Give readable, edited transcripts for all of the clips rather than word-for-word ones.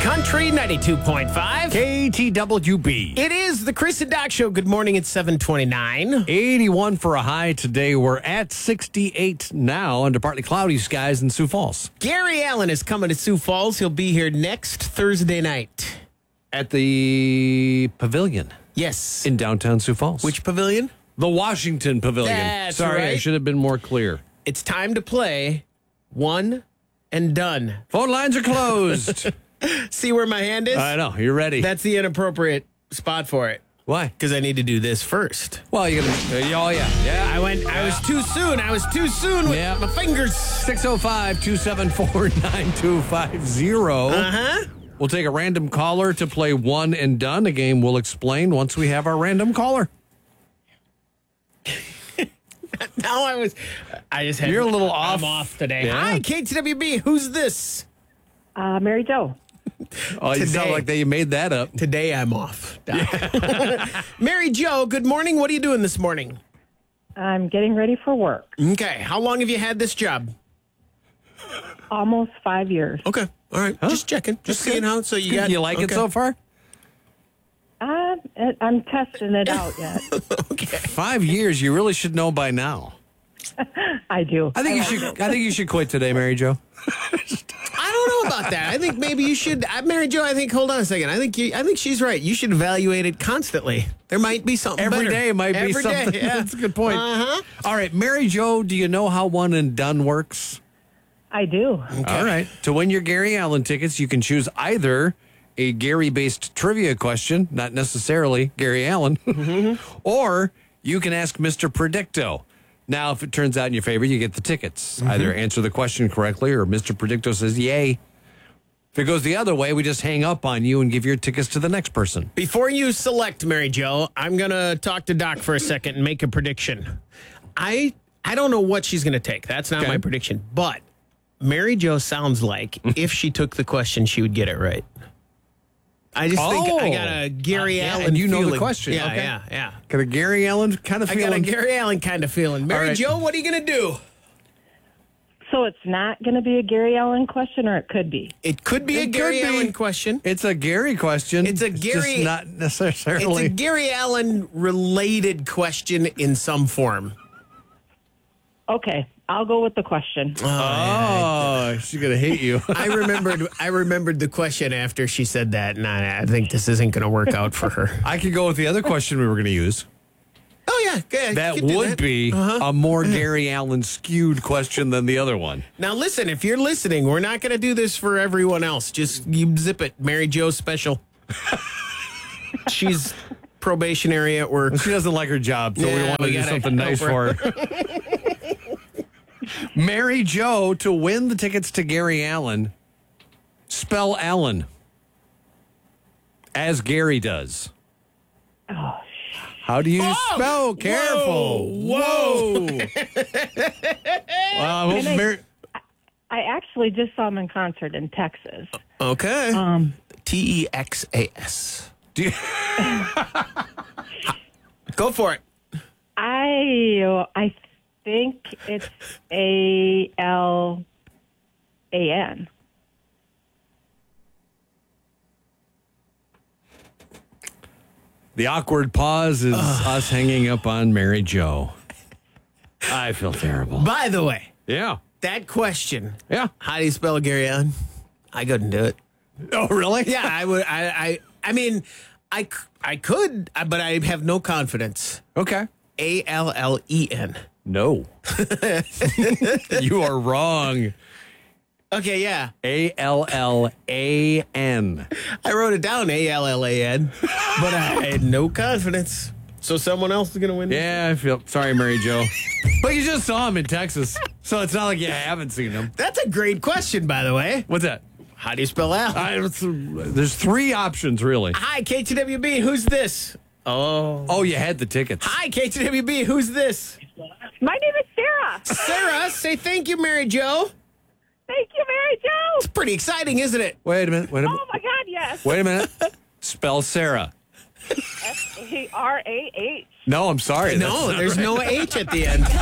Country 92.5. KTWB. It is the Chris and Doc Show. Good morning. It's 7:29. 81 for a high today. We're at 68 now under partly cloudy skies in Sioux Falls. Gary Allen is coming to Sioux Falls. He'll be here next Thursday night. At the Pavilion Yes. in downtown Sioux Falls. Which pavilion? The Washington Pavilion. That's Sorry, I right. should have been more clear. It's time to play One and Done. Phone lines are closed. See where my hand is? I know. You're ready. That's the inappropriate spot for it. Why? Because I need to do this first. Well, you're going to... oh, yeah. Yeah. I was too soon. I was too soon with Yeah. my fingers. 605-274-9250. Uh-huh. We'll take a random caller to play One and Done, a game we'll explain once we have our random caller. Now I just had... You're a little off. I'm off today. Yeah. Hi, KTWB. Who's this? Mary Jo. Oh, you sound Today. like you made that up. Today I'm off. Mary Jo, good morning. What are you doing this morning? I'm getting ready for work. Okay. How long have you had this job? Almost 5 years. Okay. All right. Just checking. Just seeing how. So you got. You like it okay. so far? I'm testing it out yet. 5 years. You really should know by now. I do. I think you should quit today, Mary Jo. I don't know about that. I think maybe you should. Mary Jo, I think. Hold on a second. I think she's right. You should evaluate it constantly. There might be something Every better. day might be Every something. day, yeah. That's a good point. Uh-huh. All right, Mary Jo, do you know how One and Done works? I do. All right. To win your Gary Allen tickets, you can choose either a Gary-based trivia question, not necessarily Gary Allen, or you can ask Mr. Predicto. Now, if it turns out in your favor, you get the tickets. Either answer the question correctly or Mr. Predicto says yay. If it goes the other way, we just hang up on you and give your tickets to the next person. Before you select Mary Jo, I'm gonna talk to Doc for a second and make a prediction. I don't know what she's gonna take. That's not Okay. my prediction. But Mary Jo sounds like if she took the question, she would get it right. I just think I got a Gary Yeah, Allen and you know the feeling. question. Yeah, Okay. yeah. Got a Gary Allen kind of I got a feeling? Gary Allen kind of feeling. Mary right. Jo, what are you gonna do? So it's not going to be a Gary Allen question, or it could be? It could be a It could Gary be. Allen question. It's a Gary question. It's a just Gary- not It's necessarily. a Gary Allen related question in some form. Okay, I'll go with the question. Oh, she's going to hate you. I remembered the question after she said that, and I think this isn't going to work out for her. I could go with the other question we were going to use. Oh yeah, good. That would be a more Gary Allen skewed question than the other one. Now listen, if you're listening, we're not going to do this for everyone else. Just you zip it, Mary Jo special. She's probationary at work. She doesn't like her job, so we Yeah, want to we do gotta something nice help for her. Mary Jo, to win the tickets to Gary Allen, spell Allen as Gary does. Oh, How do you spell? Careful. Whoa! Well, I hope Mary... I actually just saw him in concert in Texas. Okay. Texas. Do you- Go for it. I think it's ALAN. The awkward pause is us hanging up on Mary Jo. I feel terrible. By the way, Yeah. that question. Yeah. How do you spell Gary Allen? I couldn't do it. Oh, really? Yeah, I would. I mean, I could, but I have no confidence. Okay. Allen. No. You are wrong. Okay, yeah. Allan. I wrote it down, Allan, but I had no confidence. So someone else is going to win this? Yeah, I feel sorry, Mary Jo. But you just saw him in Texas, so it's not like you haven't seen him. That's a great question, by the way. What's that? How do you spell Al? There's three options, really. Hi, KTWB. Who's this? Oh, you had the tickets. Hi, KTWB. Who's this? My name is Sarah. Sarah, say thank you, Mary Jo. Thank you, Mary Jo. It's pretty exciting, isn't it? Wait a minute. Oh, my God, yes. Wait a minute. Spell Sarah. SARAH. No, I'm sorry. That's No, not there's right. no H at the end.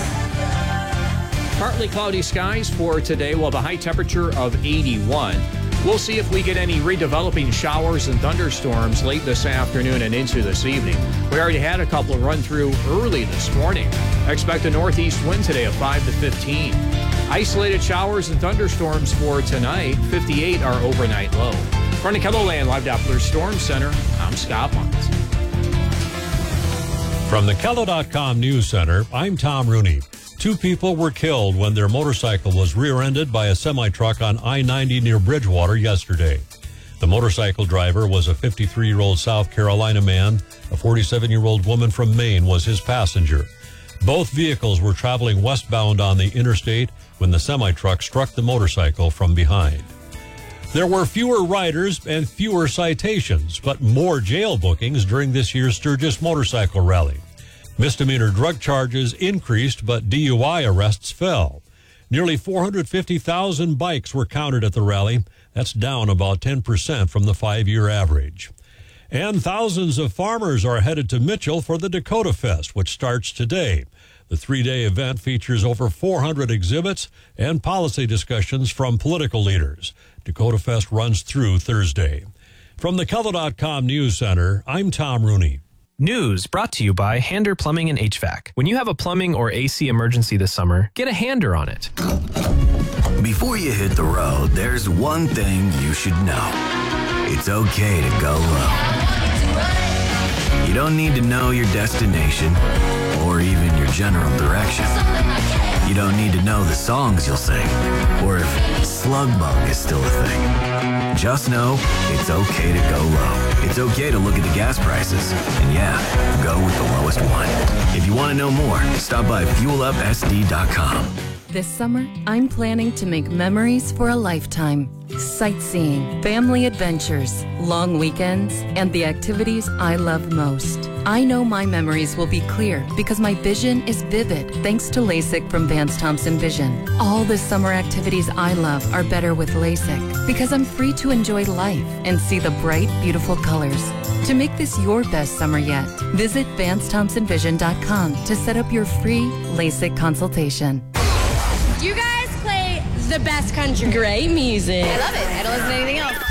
Partly cloudy skies for today, while the high temperature of 81. We'll see if we get any redeveloping showers and thunderstorms late this afternoon and into this evening. We already had a couple run through early this morning. Expect a northeast wind today of 5 to 15. Isolated showers and thunderstorms for tonight. 58 our overnight low. From the KELOLAND Live Doppler Storm Center, I'm Scott Muntz. From the KELO.com News Center, I'm Tom Rooney. 2 people were killed when their motorcycle was rear-ended by a semi-truck on I-90 near Bridgewater yesterday. The motorcycle driver was a 53-year-old South Carolina man. A 47-year-old woman from Maine was his passenger. Both vehicles were traveling westbound on the interstate when the semi-truck struck the motorcycle from behind. There were fewer riders and fewer citations, but more jail bookings during this year's Sturgis Motorcycle Rally. Misdemeanor drug charges increased, but DUI arrests fell. Nearly 450,000 bikes were counted at the rally. That's down about 10% from the 5-year average. And thousands of farmers are headed to Mitchell for the Dakota Fest, which starts today. The 3-day event features over 400 exhibits and policy discussions from political leaders. Dakota Fest runs through Thursday. From the KELO.com News Center, I'm Tom Rooney. News brought to you by Hander Plumbing and HVAC. When you have a plumbing or AC emergency this summer, get a Hander on it. Before you hit the road, there's one thing you should know. It's okay to go low. You don't need to know your destination or even your general direction. You don't need to know the songs you'll sing or if slug bug is still a thing. Just know it's okay to go low. It's okay to look at the gas prices. And yeah, go with the lowest one. If you want to know more, stop by fuelupsd.com. This summer, I'm planning to make memories for a lifetime. Sightseeing, family adventures, long weekends, and the activities I love most. I know my memories will be clear because my vision is vivid thanks to LASIK from Vance Thompson Vision. All the summer activities I love are better with LASIK because I'm free to enjoy life and see the bright, beautiful colors. To make this your best summer yet, visit VanceThompsonVision.com to set up your free LASIK consultation. You guys play the best country. Great music. I love it. I don't listen to anything else.